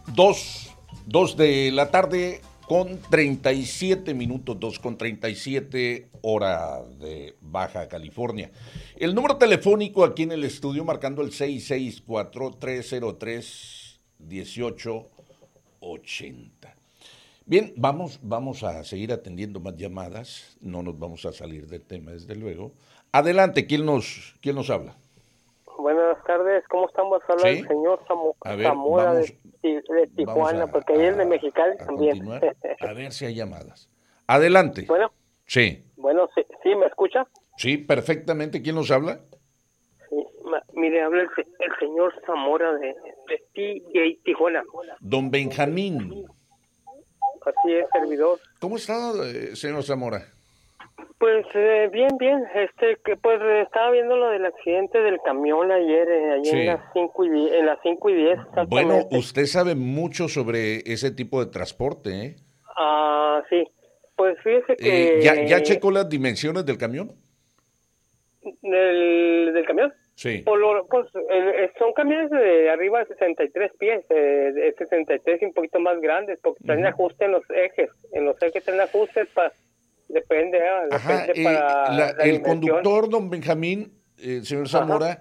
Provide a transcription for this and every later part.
Dos de la tarde con 37 minutos, 2:37 hora de Baja California. El número telefónico aquí en el estudio marcando el 664-303-1880. Bien, vamos a seguir atendiendo más llamadas, no nos vamos a salir del tema desde luego. Adelante, ¿quién nos habla? Buenas tardes, ¿cómo estamos? Habla el señor Zamora de Tijuana, porque ahí es de Mexicali también. Continuar, a ver si hay llamadas. Adelante. Bueno. Sí. Bueno, sí, ¿me escucha? Sí, perfectamente. ¿Quién nos habla? Sí, mire, habla el señor Zamora de Tijuana. Don Benjamín. Así es, servidor. ¿Cómo está, señor Zamora? Pues bien, pues estaba viendo lo del accidente del camión ayer, allí sí. en las 5:10. Bueno, usted sabe mucho sobre ese tipo de transporte, ¿eh? Sí. Pues fíjese que... ¿Ya checó las dimensiones del camión? ¿Del camión? Sí. Son camiones de arriba de 63 pies, de 63 y un poquito más grandes, porque traen ajuste en los ejes. En los ejes traen ajustes para... Depende para el conductor, don Benjamín, señor Zamora,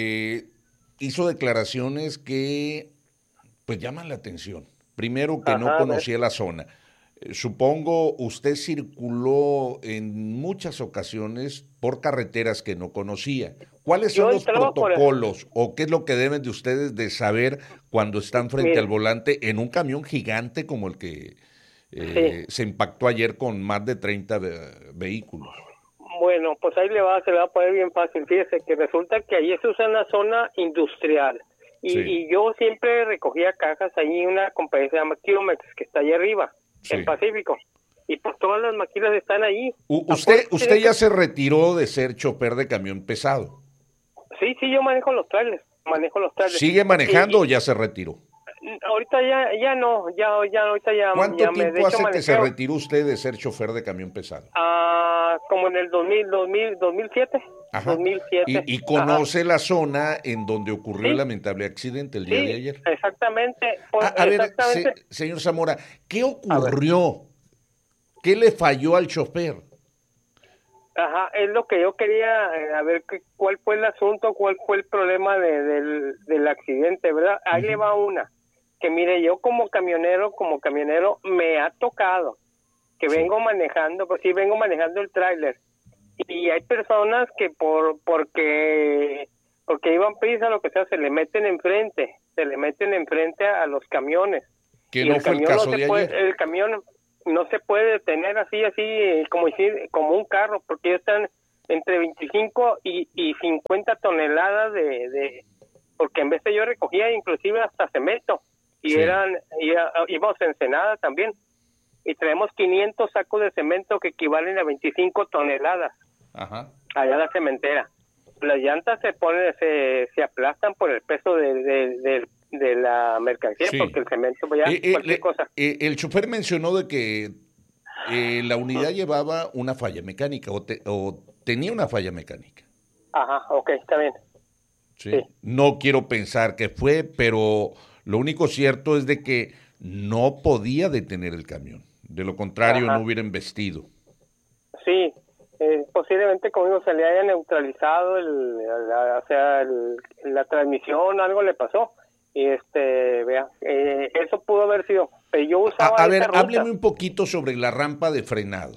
hizo declaraciones que pues llaman la atención. Primero, que no conocía la zona. Supongo usted circuló en muchas ocasiones por carreteras que no conocía. ¿Cuáles son los protocolos o qué es lo que deben de ustedes de saber cuando están frente al volante en un camión gigante como el que se impactó ayer con más de 30 vehículos? Bueno, pues ahí se le va a poner bien fácil. Fíjese que resulta que ahí se usa una zona industrial. Y yo siempre recogía cajas ahí, una compañía se llama Kilomex, que está allá arriba, en Pacífico. Y pues todas las máquinas están ahí. ¿Usted ya se retiró de ser chofer de camión pesado? Sí, yo manejo los trailers. ¿Sigue manejando o ya se retiró? Ahorita ya no, ahorita ya... ¿Cuánto tiempo hace que se retiró usted de ser chofer de camión pesado? Como en el 2007. Ajá. 2007. ¿Y conoce la zona en donde ocurrió el lamentable accidente el día de ayer? Exactamente. A ver, señor Zamora, ¿qué ocurrió? ¿Qué le falló al chofer? Es lo que yo quería, a ver cuál fue el asunto, cuál fue el problema del accidente, ¿verdad? Ahí le va una, que mire, yo como camionero me ha tocado que vengo manejando, pues sí, vengo manejando el tráiler, y hay personas que porque iban prisa, lo que sea, se le meten enfrente a los camiones. Que no fue el caso de ayer. El camión no se puede detener así como un carro, porque ellos están entre 25 y 50 toneladas porque en vez de yo recogía inclusive hasta cemento, íbamos a Ensenada también, y traemos 500 sacos de cemento que equivalen a 25 toneladas. Allá en la cementera. Las llantas se aplastan por el peso de la mercancía, porque el cemento cualquier cosa. El chofer mencionó de que la unidad llevaba una falla mecánica o tenía una falla mecánica. Ok, está bien. Sí. No quiero pensar que fue, pero lo único cierto es de que no podía detener el camión. De lo contrario, no hubiera embestido. Sí. Posiblemente conmigo se le haya neutralizado la transmisión, algo le pasó. Y eso pudo haber sido. Pero yo usaba hábleme un poquito sobre la rampa de frenado.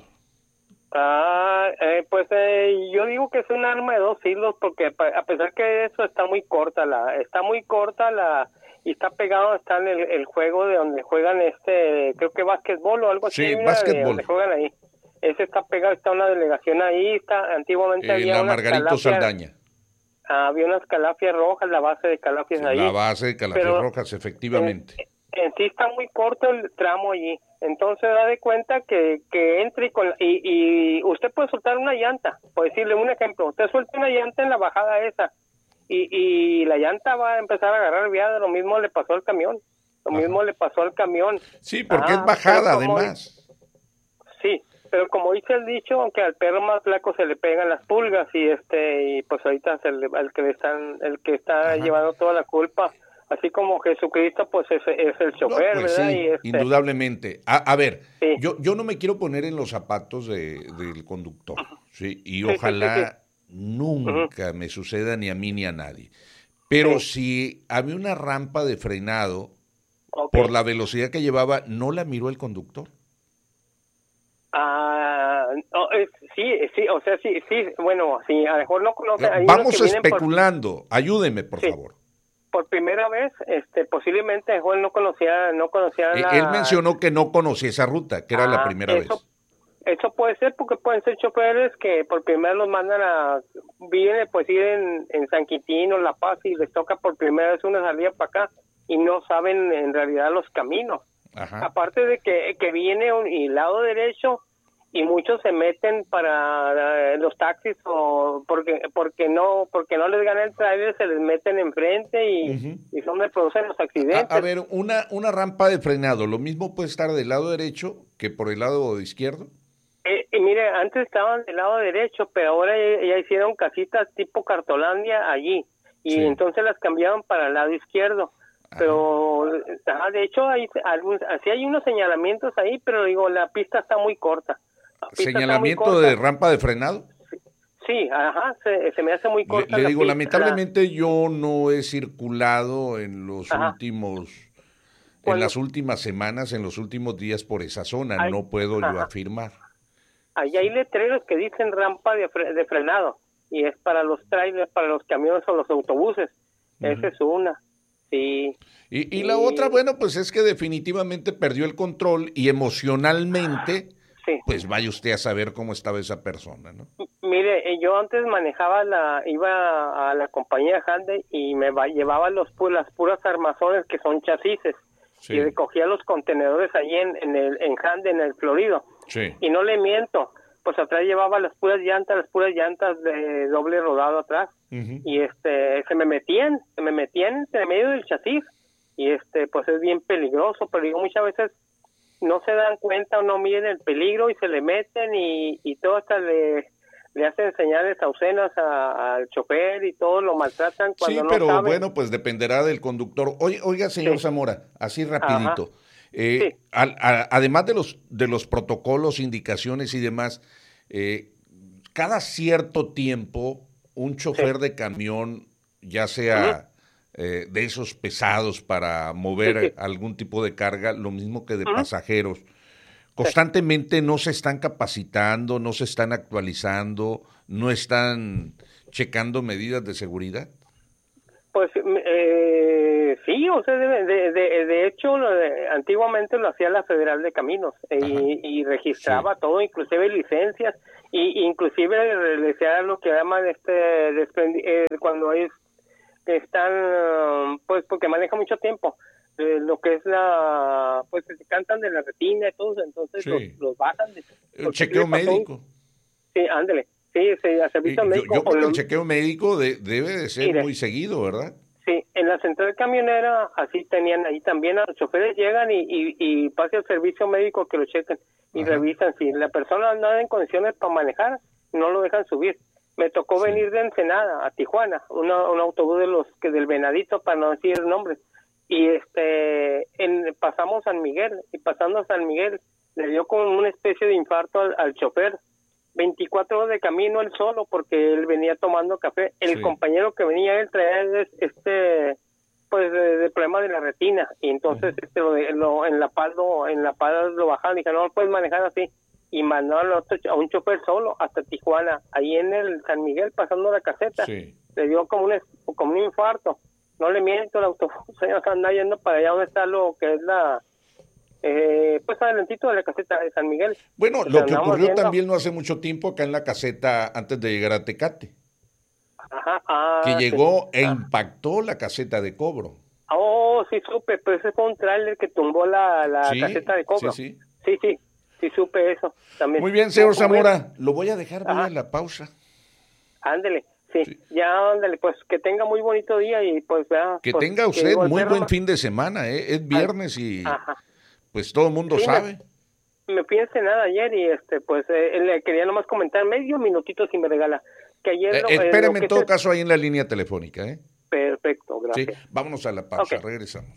Yo digo que es un arma de dos filos, porque a pesar que eso está muy corta y está pegado, está en el juego de donde juegan creo que básquetbol o algo así. Sí, básquetbol. Donde juegan ahí. Ese está pegado, está una delegación ahí, antiguamente había la Margarito Saldaña. Había unas calafias rojas, la base de calafias ahí. La base de calafias rojas, efectivamente. En sí está muy corto el tramo allí, entonces da de cuenta que entre y usted puede soltar una llanta, por decirle un ejemplo, usted suelta una llanta en la bajada esa, y la llanta va a empezar a agarrar viada, lo mismo le pasó al camión, Sí, porque es bajada además. Sí. Pero como dice el dicho, aunque al perro más flaco se le pegan las pulgas, y pues ahorita el que está llevando toda la culpa así como Jesucristo, pues es el chofer, No, pues ¿verdad? sí, Y indudablemente. A ver, sí, yo no me quiero poner en los zapatos del conductor, ¿sí? Y sí, sí, sí, sí, ojalá ujú, nunca me suceda ni a mí ni a nadie. Pero sí, si había una rampa de frenado, ok. por la velocidad que llevaba, ¿no la miró el conductor? No, sí, sí, o sea, sí, sí, bueno, sí, a lo mejor no conoce, hay unos que Vamos vienen especulando. Ayúdeme, por sí, favor. por primera vez, posiblemente a lo mejor no conocía Él mencionó que no conocía esa ruta, que era la primera eso, vez. eso puede ser porque pueden ser choferes que por primera los mandan viene pues ir en San Quintín o La Paz y les toca por primera vez una salida para acá y no saben en realidad los caminos. Ajá. Aparte de que viene y lado derecho y muchos se meten para los taxis o porque no les gana el trailer, se les meten enfrente Ujú. y son donde producen los A accidentes. ver, una rampa de frenado, ¿lo mismo puede estar del lado derecho que por el lado izquierdo? Y mire, antes estaban del lado derecho, pero ahora ya hicieron casitas tipo Cartolandia allí y Sí. entonces las cambiaron para el lado izquierdo. Ajá. Pero de hecho sí hay unos señalamientos ahí, pero digo, la pista está muy corta. La pista está muy Señalamiento de corta. rampa de frenado. Sí, ajá, se me hace muy corta Le la digo, pista. lamentablemente yo no he circulado Ajá, en cuando las últimas semanas, en los últimos días por esa zona, hay, no puedo yo ajá, afirmar. ahí hay letreros que dicen rampa de frenado y es para los trailers, para los camiones o los autobuses. Esa Ujú. es una. Sí. Y la otra, Y bueno, pues es que definitivamente perdió el control y emocionalmente, sí. pues vaya usted a saber cómo estaba esa persona, ¿no? Mire, yo antes iba a la compañía Hyundai y llevaba las puras armazones que son chasis y Sí, recogía los contenedores ahí en Hyundai, en el Florido. sí. Y no le miento, pues atrás llevaba las puras llantas de doble rodado atrás. Ujú. Y se me metían en medio del chasis. Y pues es bien peligroso, pero digo, muchas veces no se dan cuenta o no miden el peligro y se le meten y todo hasta le hacen señales obscenas al chofer y todo lo maltratan Sí, cuando no pero saben. bueno, pues dependerá del conductor. Oiga, señor Sí, Zamora, así ajá, rapidito. sí, Además de los protocolos, indicaciones y demás, eh, cada cierto tiempo un sí, chofer de camión, ya ujú, sea de esos pesados para sí, mover sí, algún tipo de carga, lo mismo que de ujú, pasajeros, sí. constantemente no se están capacitando, no se están actualizando, no están checando medidas de seguridad. Pues sí, o sea, de hecho, antiguamente lo hacía la Federal de Caminos Ajá, y sí. registraba todo, inclusive licencias, y inclusive le decía lo que llaman cuando están, pues porque maneja mucho tiempo, lo que es pues que se cantan de la retina y todo, entonces Sí, los bajan, el porque sí chequeo le pasó, médico. sí, ándele, sí, a servicio médico, Yo creo que el chequeo médico debe de ser mire, muy seguido, ¿verdad? sí, en la central camionera así tenían ahí también a los choferes llegan y pase al servicio médico que lo chequen y Ajá, revisan si la persona no anda en condiciones para manejar, no lo dejan subir. Me tocó sí. venir de Ensenada a Tijuana, un autobús de los que del Venadito para no decir nombres y pasamos San Miguel y pasando a San Miguel le dio como una especie de infarto al chofer. 24 horas de camino él solo porque él venía tomando café. El Sí. compañero que venía él traía pues de problema de la retina y entonces Ujú. en La Paz lo bajaron y dijeron no puedes manejar así y mandaron a un chofer solo hasta Tijuana, ahí en el San Miguel pasando la caseta, Sí. le dio como un infarto. No le miento, el autobús anda yendo para allá donde está lo que es pues adelantito de la caseta de San Miguel. Bueno, O sea, lo que andamos ocurrió yendo. también no hace mucho tiempo acá en la caseta antes de llegar a Tecate, Ajá, que sí. llegó e Ah. impactó la caseta de cobro. Oh, sí supe, pero ese fue un tráiler que tumbó la Sí, caseta de sí, cobro. sí. Sí, sí, sí supe eso también. Muy bien, Me señor ocurrió, Zamora, lo voy a dejar, voy a ajá, la pausa. ándele, sí, Sí. ya ándele, pues que tenga muy bonito día y pues vea, Que pues tenga que usted digo, el muy perro, buen fin de semana, ¿eh? Es viernes y ajá, pues todo el mundo sí, sabe. me fui a Ensenada ayer y pues le quería nomás comentar medio minutito si me regala, que ayer lo Espéreme que en todo caso ahí en la línea telefónica, ¿eh? Perfecto, gracias. Sí, vámonos a la pausa, Okay. Regresamos.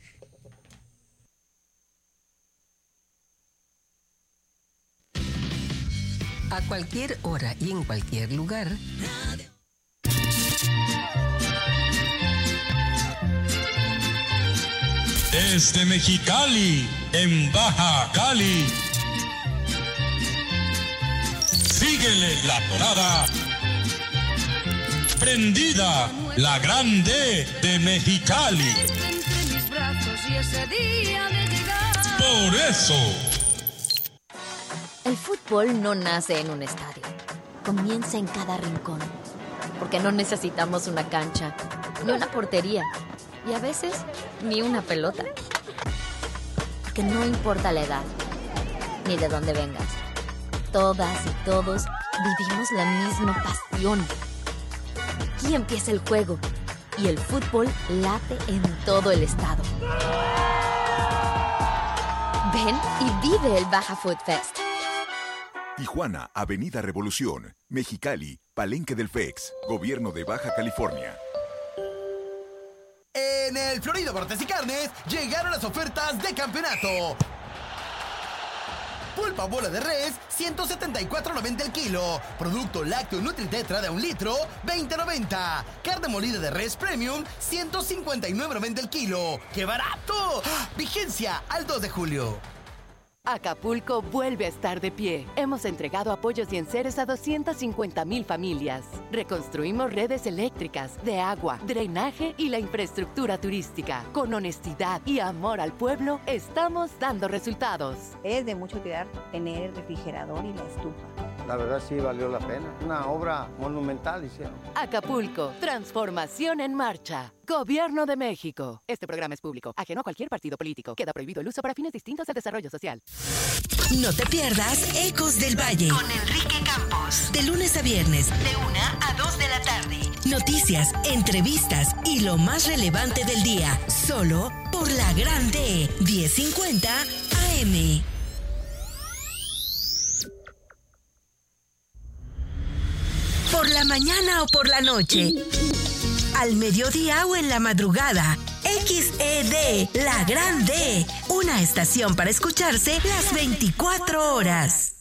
A cualquier hora y en cualquier lugar. Desde Mexicali, en Baja Cali. Síguele la tonada. Prendida, la grande de Mexicali. Por eso. El fútbol no nace en un estadio. Comienza en cada rincón. Porque no necesitamos una cancha, ni una portería, y a veces ni una pelota. Porque no importa la edad, ni de dónde vengas. Todas y todos vivimos la misma pasión. Aquí empieza el juego y el fútbol late en todo el estado. Ven y vive el Baja Food Fest. Tijuana, Avenida Revolución, Mexicali, Palenque del FEX, Gobierno de Baja California. En el Florido Cortes y Carnes llegaron las ofertas de campeonato. Pulpa bola de res, 174.90 el kilo. Producto lácteo Nutri-Tetra de 1 litro, 20.90. Carne molida de res premium, 159.90 el kilo. ¡Qué barato! Vigencia al 2 de julio. Acapulco vuelve a estar de pie. Hemos entregado apoyos y enseres a 250,000 familias. Reconstruimos redes eléctricas, de agua, drenaje y la infraestructura turística. Con honestidad y amor al pueblo, estamos dando resultados. Es de mucha utilidad tener el refrigerador y la estufa. La verdad sí valió la pena. Una obra monumental hicieron. Acapulco, transformación en marcha. Gobierno de México. Este programa es público, ajeno a cualquier partido político. Queda prohibido el uso para fines distintos del desarrollo social. No te pierdas Ecos del Valle con Enrique Campos. De lunes a viernes, de 1 a 2 de la tarde. Noticias, entrevistas y lo más relevante del día. Solo por la Grande 1050 AM. Por la mañana o por la noche. Al mediodía o en la madrugada. XED, La Grande. Una estación para escucharse las 24 horas.